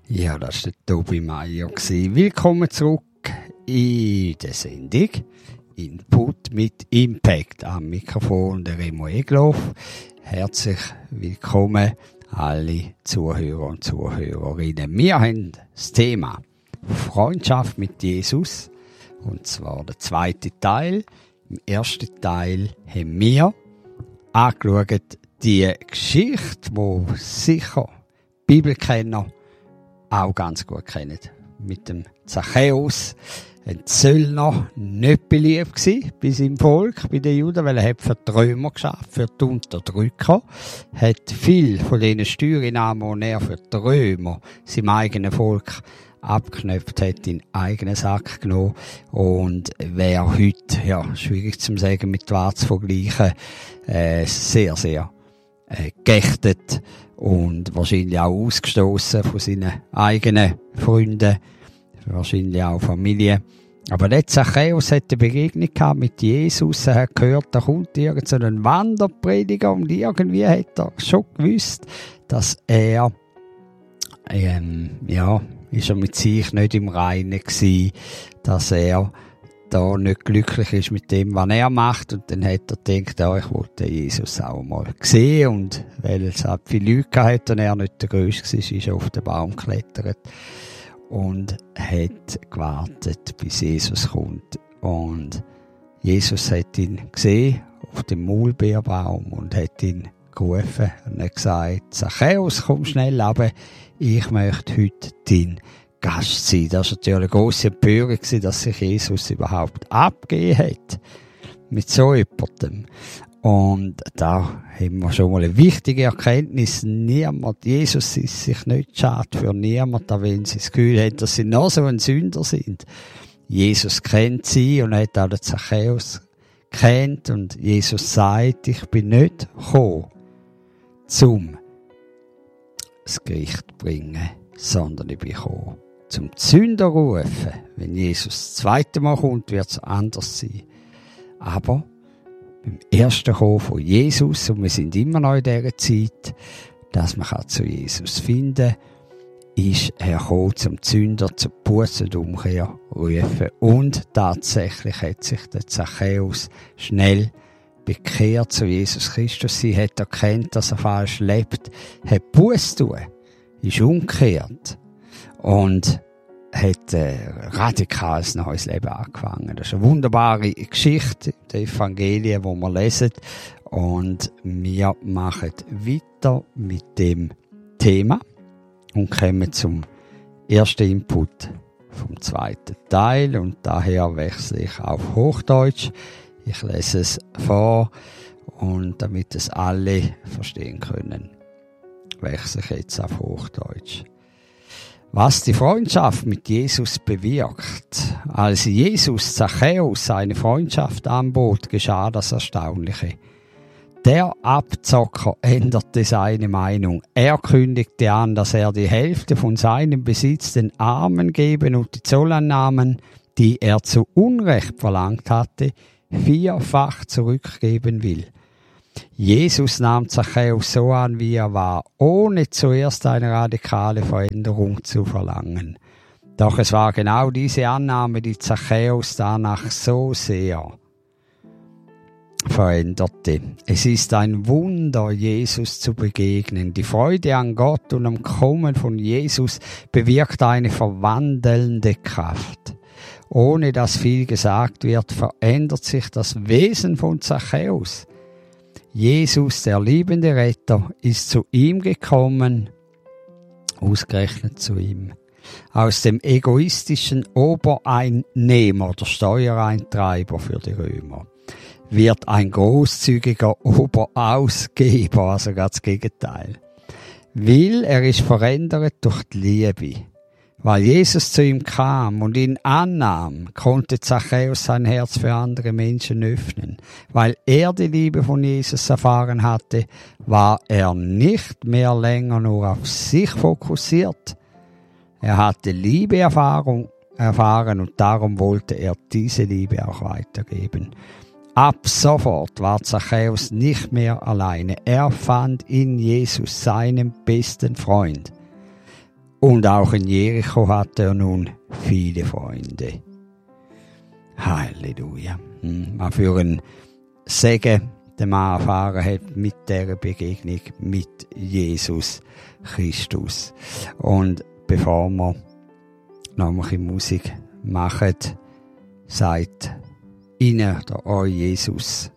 Ja, das war der Tobi Meier. Willkommen zurück in der Sendung Input mit Impact. Am Mikrofon der Remo Egloff. Herzlich willkommen alle Zuhörer und Zuhörerinnen. Wir haben das Thema Freundschaft mit Jesus, und zwar der zweite Teil. Im ersten Teil haben wir angeschaut die Geschichte, die sicher Bibelkenner auch ganz gut kennen. Mit dem Zachäus, ein Zöllner, nicht beliebt gewesen bei seinem Volk, bei den Juden, weil er hat für die Römer geschafft, für die Unterdrücker. Hat viel von diesen Steuereinnahmen, die er für die Römer seinem eigenen Volk abgeknöpft hat, in den eigenen Sack genommen. Und wäre heute, ja, schwierig zu sagen, mit Wahr zu vergleichen, sehr, sehr geächtet und wahrscheinlich auch ausgestoßen von seinen eigenen Freunden, wahrscheinlich auch Familie. Aber der Zachäus hat eine Begegnung gehabt mit Jesus. Er hat gehört, da kommt irgend so ein Wanderprediger, und irgendwie hat er schon gewusst, dass er, ist er mit sich nicht im Reinen gewesen, dass er da nicht glücklich ist mit dem, was er macht. Und dann hat er gedacht, ja, ich wollte Jesus auch mal sehen. Und weil es halt viele Leute hatte und er nicht der Größte war, ist er auf den Baum geklettert und hat gewartet, bis Jesus kommt. Und Jesus hat ihn gesehen auf dem Maulbeerbaum und hat ihn gerufen und hat gesagt, Zachäus, komm schnell runter, ich möchte heute dein Gast sein. Das war natürlich eine grosse Empörung, dass sich Jesus überhaupt abgegeben hat. Mit so jemandem. Und da haben wir schon mal eine wichtige Erkenntnis. Jesus ist sich nicht schade für niemanden, wenn sie das Gefühl haben, dass sie noch so ein Sünder sind. Jesus kennt sie und hat auch den Zachäus kennt. Und Jesus sagt, ich bin nicht gekommen, zum das Gericht zu bringen, sondern ich bin gekommen, zum Sünder rufen. Wenn Jesus das zweite Mal kommt, wird es anders sein. Aber beim ersten Kommen von Jesus, und wir sind immer noch in dieser Zeit, dass man zu Jesus finden kann, ist er gekommen, zum Sünder, zur Buße und Umkehr rufen. Und tatsächlich hat sich der Zachäus schnell bekehrt zu Jesus Christus. Sie hat erkannt, dass er falsch lebt, hat Buße tun, ist umgekehrt und hat radikal ein neues Leben angefangen. Das ist eine wunderbare Geschichte der Evangelien, die wir lesen. Und wir machen weiter mit dem Thema und kommen zum ersten Input vom zweiten Teil. Und daher wechsle ich auf Hochdeutsch. Ich lese es vor, und damit es alle verstehen können, wechsle ich jetzt auf Hochdeutsch. Was die Freundschaft mit Jesus bewirkt. Als Jesus Zachäus seine Freundschaft anbot, geschah das Erstaunliche. Der Abzocker änderte seine Meinung. Er kündigte an, dass er die Hälfte von seinem Besitz den Armen geben und die Zolleinnahmen, die er zu Unrecht verlangt hatte, 4-fach zurückgeben will. Jesus nahm Zachäus so an, wie er war, ohne zuerst eine radikale Veränderung zu verlangen. Doch es war genau diese Annahme, die Zachäus danach so sehr veränderte. Es ist ein Wunder, Jesus zu begegnen. Die Freude an Gott und am Kommen von Jesus bewirkt eine verwandelnde Kraft. Ohne dass viel gesagt wird, verändert sich das Wesen von Zachäus. Jesus, der liebende Retter, ist zu ihm gekommen, ausgerechnet zu ihm. Aus dem egoistischen Obereinnehmer, der Steuereintreiber für die Römer, wird ein großzügiger Oberausgeber, also ganz das Gegenteil. Weil er ist verändert durch die Liebe. Weil Jesus zu ihm kam und ihn annahm, konnte Zachäus sein Herz für andere Menschen öffnen. Weil er die Liebe von Jesus erfahren hatte, war er nicht mehr länger nur auf sich fokussiert. Er hatte Liebe erfahren und darum wollte er diese Liebe auch weitergeben. Ab sofort war Zachäus nicht mehr alleine. Er fand in Jesus seinen besten Freund. Und auch in Jericho hatte er nun viele Freunde. Halleluja. Was für ein Segen der Mann erfahren hat mit dieser Begegnung mit Jesus Christus. Und bevor wir noch ein bisschen Musik machen, sagt ihnen der euch Jesus: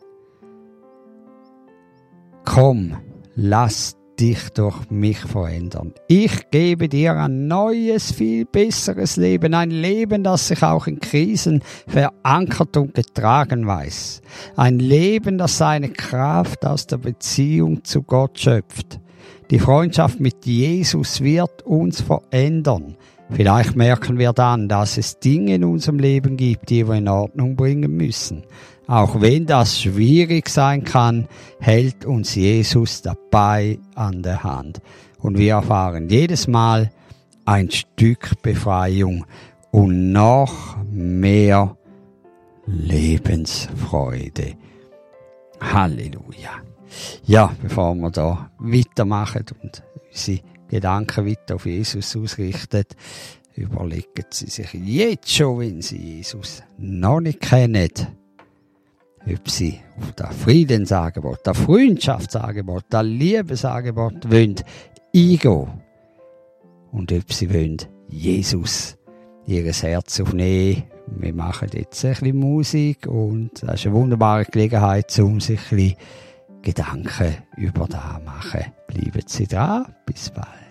Komm, lass dich durch mich verändern. Ich gebe dir ein neues, viel besseres Leben. Ein Leben, das sich auch in Krisen verankert und getragen weiß. Ein Leben, das seine Kraft aus der Beziehung zu Gott schöpft. Die Freundschaft mit Jesus wird uns verändern. Vielleicht merken wir dann, dass es Dinge in unserem Leben gibt, die wir in Ordnung bringen müssen. Auch wenn das schwierig sein kann, hält uns Jesus dabei an der Hand. Und wir erfahren jedes Mal ein Stück Befreiung und noch mehr Lebensfreude. Halleluja. Ja, bevor wir da weitermachen und unsere Gedanken weiter auf Jesus ausrichten, überlegen Sie sich jetzt schon, wenn Sie Jesus noch nicht kennen, ob Sie auf das Friedensangebot, das Freundschaftsangebot, das Liebesangebot wollen eingehen und ob Sie wollen Jesus Ihr Herz aufnehmen. Wir machen jetzt ein bisschen Musik und das ist eine wunderbare Gelegenheit, um sich ein bisschen Gedanken über das zu machen. Bleiben Sie dran, bis bald.